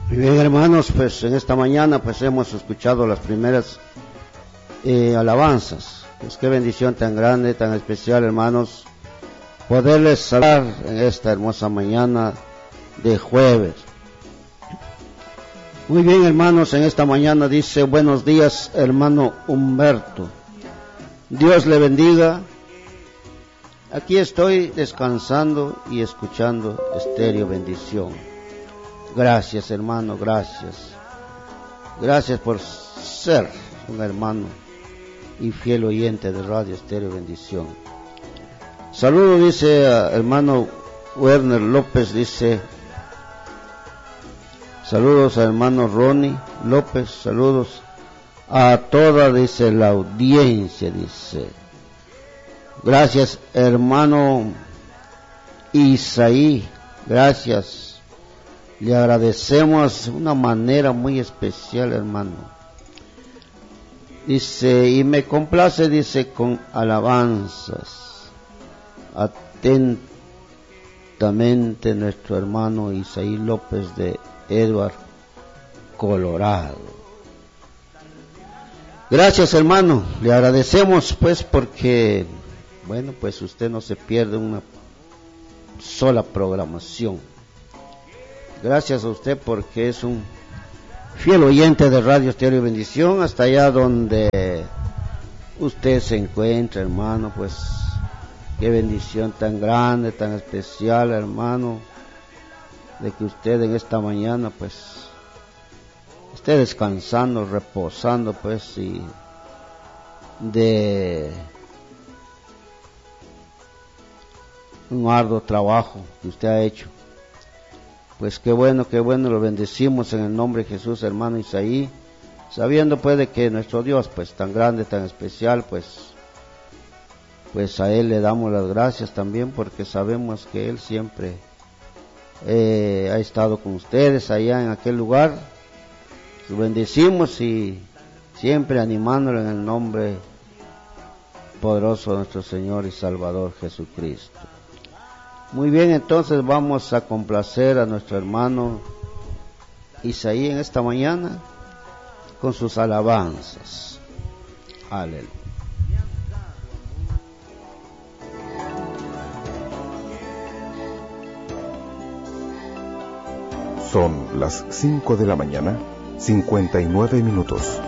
Muy bien, hermanos, pues en esta mañana pues hemos escuchado las primeras alabanzas. Pues qué bendición tan grande, tan especial, hermanos, poderles saludar en esta hermosa mañana de jueves. Muy bien, hermanos, en esta mañana dice: buenos días, hermano Humberto. Dios le bendiga. Aquí estoy descansando y escuchando Estéreo Bendición. Gracias, hermano, gracias. Gracias por ser un hermano y fiel oyente de Radio Estéreo Bendición. Saludo, dice hermano Werner López, dice: saludos a hermano Ronnie López, saludos a toda, dice, la audiencia, dice. Gracias, hermano Isaí, gracias. Le agradecemos de una manera muy especial, hermano. Dice, y me complace, dice, con alabanzas. Atentamente, nuestro hermano Isaí López de Edward, Colorado. Gracias, hermano. Le agradecemos, pues, porque, bueno, pues usted no se pierde una sola programación. Gracias a usted porque es un fiel oyente de Radio Estéreo Bendición, hasta allá donde usted se encuentra, hermano. Pues qué bendición tan grande, tan especial, hermano, de que usted en esta mañana pues esté descansando, reposando, pues, y de un arduo trabajo que usted ha hecho. Pues qué bueno, lo bendecimos en el nombre de Jesús, hermano Isaí, sabiendo pues de que nuestro Dios, pues tan grande, tan especial, pues a Él le damos las gracias también, porque sabemos que Él siempre ha estado con ustedes allá en aquel lugar. Lo bendecimos y siempre animándolo en el nombre poderoso de nuestro Señor y Salvador Jesucristo. Muy bien, entonces vamos a complacer a nuestro hermano Isaí en esta mañana con sus alabanzas. Aleluya. Son las 5 de la mañana, 59 minutos.